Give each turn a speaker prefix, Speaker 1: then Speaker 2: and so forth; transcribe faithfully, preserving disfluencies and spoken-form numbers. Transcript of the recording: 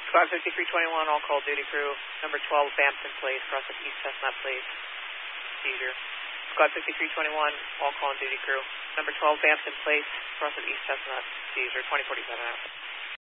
Speaker 1: Squad fifty-three twenty-one, all call duty crew. Number twelve, Bampton Place, cross of East Chestnut Place. Seizure. Squad fifty-three twenty-one, all call duty crew. Number twelve, Bampton Place, cross of East Chestnut. Seizure, twenty forty-seven out.